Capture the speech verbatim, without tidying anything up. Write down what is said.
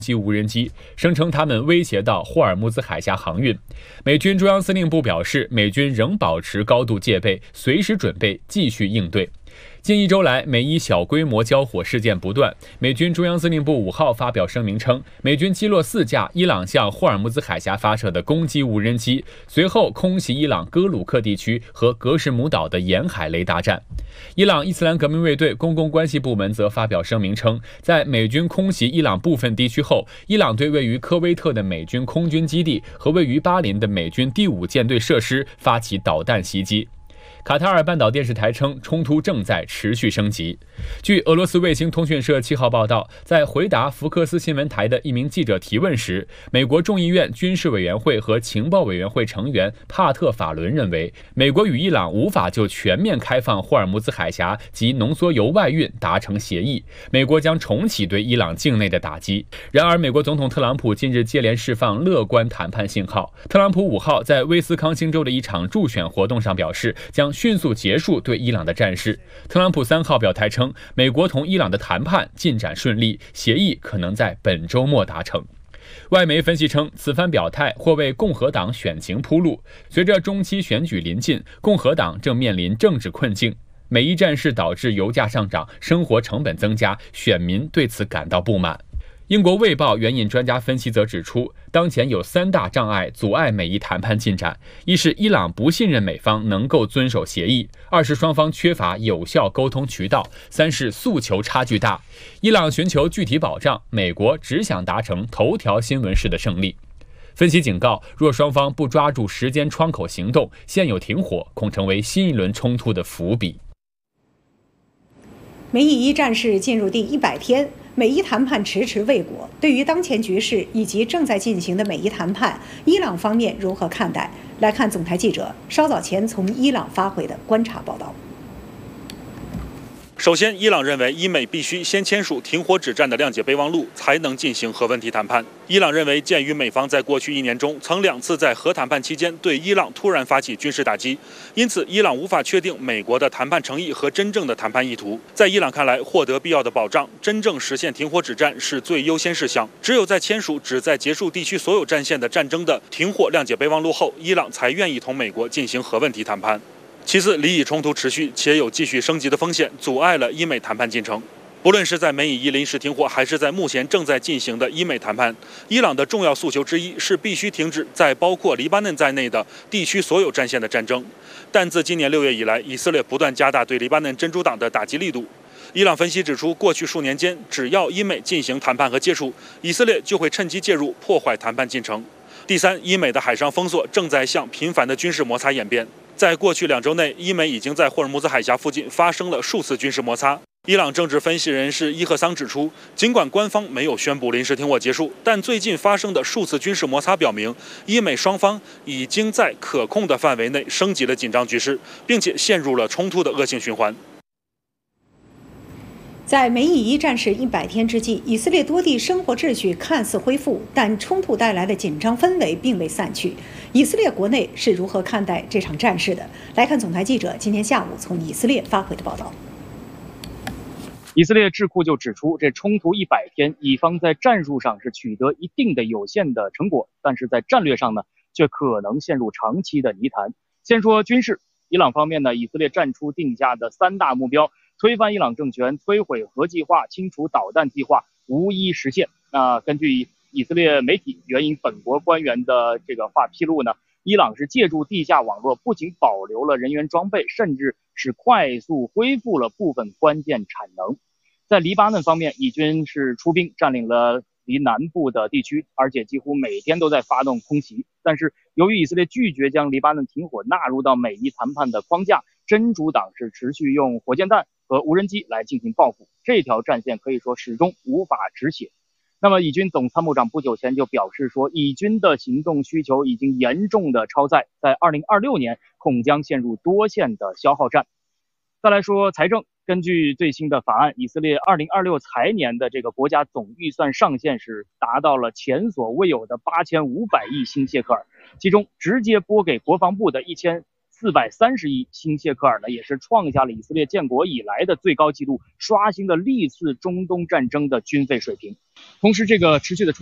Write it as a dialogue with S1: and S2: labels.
S1: 击无人机，声称他们威胁到霍尔木兹海峡航运。美军中央司令部表示，美军仍保持高度戒备，随时准备继续应对。近一周来，美伊小规模交火事件不断。美军中央司令部五号发表声明称，美军击落四架伊朗向霍尔木兹海峡发射的攻击无人机，随后空袭伊朗哥鲁克地区和格什姆岛的沿海雷达站。伊朗伊斯兰革命卫队公共关系部门则发表声明称，在美军空袭伊朗部分地区后，伊朗对位于科威特的美军空军基地和位于巴林的美军第五舰队设施发起导弹袭击。卡塔尔半岛电视台称，冲突正在持续升级。据俄罗斯卫星通讯社七号报道，在回答福克斯新闻台的一名记者提问时，美国众议院军事委员会和情报委员会成员帕特·法伦认为，美国与伊朗无法就全面开放霍尔木兹海峡及浓缩铀外运达成协议，美国将重启对伊朗境内的打击。然而，美国总统特朗普近日接连释放乐观谈判信号。特朗普五号在威斯康星州的一场助选活动上表示，将迅速结束对伊朗的战事。特朗普三号表态称，美国同伊朗的谈判进展顺利，协议可能在本周末达成。外媒分析称，此番表态或为共和党选情铺路。随着中期选举临近，共和党正面临政治困境。美伊战事导致油价上涨，生活成本增加，选民对此感到不满。英国《卫报》援引专家分析则指出，当前有三大障碍阻碍美伊谈判进展：一是伊朗不信任美方能够遵守协议；二是双方缺乏有效沟通渠道；三是诉求差距大。伊朗寻求具体保障，美国只想达成头条新闻式的胜利。分析警告，若双方不抓住时间窗口行动，现有停火恐成为新一轮冲突的伏笔。
S2: 美以伊战事进入第一百天，美伊谈判迟迟未果。对于当前局势以及正在进行的美伊谈判，伊朗方面如何看待？来看总台记者稍早前从伊朗发回的观察报道。
S3: 首先，伊朗认为伊美必须先签署停火止战的谅解备忘录，才能进行核问题谈判。伊朗认为，鉴于美方在过去一年中曾两次在核谈判期间对伊朗突然发起军事打击，因此伊朗无法确定美国的谈判诚意和真正的谈判意图。在伊朗看来，获得必要的保障，真正实现停火止战是最优先事项。只有在签署旨在结束地区所有战线的战争的停火谅解备忘录后，伊朗才愿意同美国进行核问题谈判。其次，黎以冲突持续且有继续升级的风险，阻碍了伊美谈判进程。不论是在美以伊临时停火，还是在目前正在进行的伊美谈判，伊朗的重要诉求之一是必须停止在包括黎巴嫩在内的地区所有战线的战争。但自今年六月以来，以色列不断加大对黎巴嫩真主党的打击力度。伊朗分析指出，过去数年间，只要伊美进行谈判和接触，以色列就会趁机介入，破坏谈判进程。第三，伊美的海上封锁正在向频繁的军事摩擦演变。在过去两周内，伊美已经在霍尔木兹海峡附近发生了数次军事摩擦。伊朗政治分析人士伊赫桑指出，尽管官方没有宣布临时停火结束，但最近发生的数次军事摩擦表明，伊美双方已经在可控的范围内升级了紧张局势，并且陷入了冲突的恶性循环。
S2: 在美以伊战事一百天之际，以色列多地生活秩序看似恢复，但冲突带来的紧张氛围并未散去。以色列国内是如何看待这场战事的？来看总台记者今天下午从以色列发回的报道。
S4: 以色列智库就指出，这冲突一百天，以方在战术上是取得一定的有限的成果，但是在战略上呢，却可能陷入长期的泥潭。先说军事，伊朗方面呢，以色列站出定下的三大目标。推翻伊朗政权、摧毁核计划、清除导弹计划无一实现。那根据以色列媒体援引本国官员的这个话披露呢，伊朗是借助地下网络，不仅保留了人员装备，甚至是快速恢复了部分关键产能。在黎巴嫩方面，以军是出兵占领了离南部的地区，而且几乎每天都在发动空袭。但是由于以色列拒绝将黎巴嫩停火纳入到美伊谈判的框架，真主党是持续用火箭弹和无人机来进行报复，这条战线可以说始终无法止血。那么以军总参谋长不久前就表示说，以军的行动需求已经严重的超载，在二零二六年恐将陷入多线的消耗战。再来说财政，根据最新的法案，以色列二零二六财年的这个国家总预算上限是达到了前所未有的八千五百亿新谢克尔，其中直接拨给国防部的一千四百三十亿新谢克尔呢，也是创下了以色列建国以来的最高纪录，刷新了历次中东战争的军费水平。同时，这个持续的